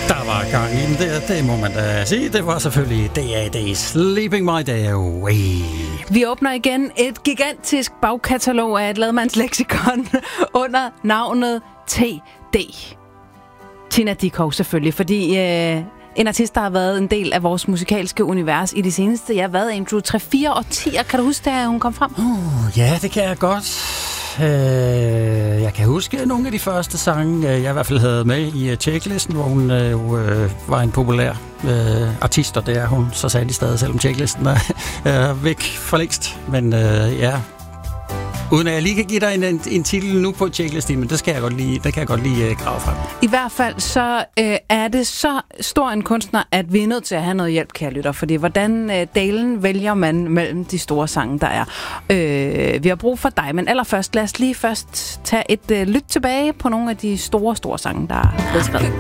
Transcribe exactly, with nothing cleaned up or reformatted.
Der var gang i den der, det må man da sige. Det var selvfølgelig D A D, Sleeping My Day Away. Vi åbner igen et gigantisk bagkatalog af et ladmandsleksikon under navnet T D. Tina Dickow selvfølgelig, fordi øh, en artist, der har været en del af vores musikalske univers i de seneste, jeg har været Andrew, tre fire årtier. Kan du huske, da hun kom frem? Uh, ja, det kan jeg godt. Uh, jeg kan huske nogle af de første sange, jeg i hvert fald havde med i uh, Checklisten, hvor hun uh, uh, var en populær uh, artist, og det er hun så sagde de stadig, selvom Checklisten er uh, væk for længst. Men uh, ja, uden at jeg lige kan give dig en, en, en titel nu på Checklisten, men det, skal jeg godt lige, det kan jeg godt lige uh, grave frem. I hvert fald så øh, er det så stor en kunstner, at vi er nødt til at have noget hjælp, kære lytter, fordi hvordan øh, dalen vælger man mellem de store sange, der er. Øh, vi har brug for dig, men allerførst, lad os lige først tage et øh, lyt tilbage på nogle af de store, store sange, der er blevet skrevet.